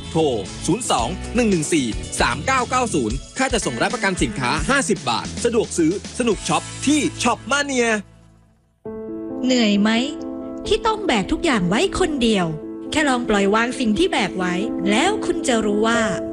โทร 02-114-3990 ค่าจะส่งรับประกันสินค้า50 บาทสะดวกซื้อสนุกช็อปที่ช็อปมาเนียเหนื่อยไหมที่ต้องแบกทุกอย่างไว้คนเดียวแค่ลองปล่อยวางสิ่งที่แบกไว้แล้วคุณจะรู้ว่า